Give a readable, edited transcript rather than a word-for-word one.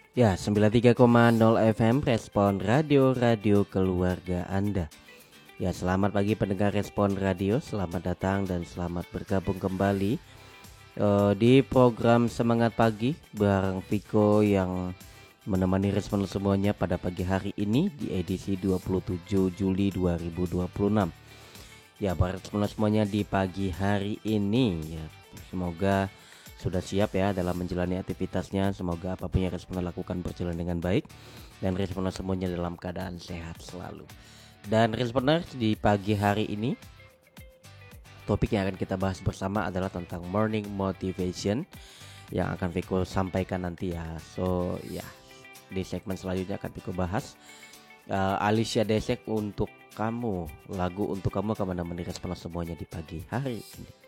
Ya, 93,0 FM Respon Radio Keluarga Anda. Ya, selamat pagi pendengar Respon Radio, selamat datang dan selamat bergabung kembali di program Semangat Pagi bareng Viko yang menemani respon semuanya pada pagi hari ini di edisi 27 Juli 2026. Ya, bareng respon semuanya di pagi hari ini ya. Semoga sudah siap ya dalam menjalani aktivitasnya. Semoga apapun yang respon lakukan berjalan dengan baik dan respon semuanya dalam keadaan sehat selalu. Dan responers di pagi hari ini, topik yang akan kita bahas bersama adalah tentang morning motivation yang akan Viko sampaikan nanti ya. So ya, di segmen selanjutnya akan Viko bahas Alicia Desek untuk kamu, lagu untuk kamu akan menemani respon semuanya di pagi hari ini.